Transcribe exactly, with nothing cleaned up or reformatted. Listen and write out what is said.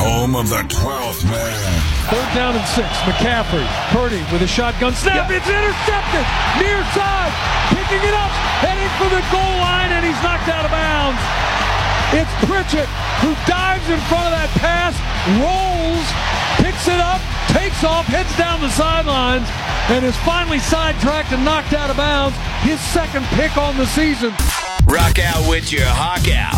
home of the twelfth man. Third down and six. McCaffrey. Purdy with a shotgun snap. Yeah. It's intercepted. Near side. Picking it up. Heading for the goal line, and he's knocked out of bounds. It's Pritchett who dives in front of that pass, rolls, picks it up, takes off, heads down the sidelines, and is finally sidetracked and knocked out of bounds. His second pick on the season. Rock out with your Hawk out.